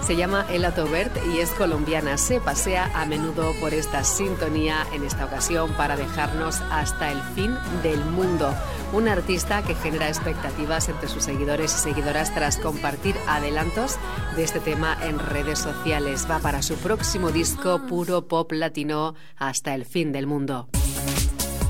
Se llama Ella Taubert y es colombiana. Se pasea a menudo por esta sintonía, en esta ocasión para dejarnos Hasta el fin del mundo. Una artista que genera expectativas entre sus seguidores y seguidoras tras compartir adelantos de este tema en redes sociales. Va para su próximo disco puro pop latino, Hasta el fin del mundo.